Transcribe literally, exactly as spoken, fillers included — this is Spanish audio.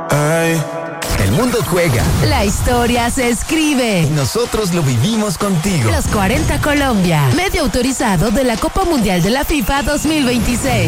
Ay. El mundo juega. La historia se escribe. Y nosotros lo vivimos contigo. Los cuarenta Colombia. Medio autorizado de la Copa Mundial de la FIFA dos mil veintiséis.